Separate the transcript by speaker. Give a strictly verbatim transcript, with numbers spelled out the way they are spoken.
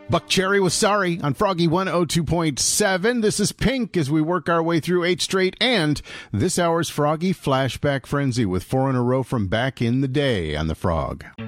Speaker 1: Buck Cherry was Sorry on Froggy one oh two point seven. This is Pink as we work our way through eight straight and this hour's Froggy Flashback Frenzy with four in a row from back in the day on the Frog.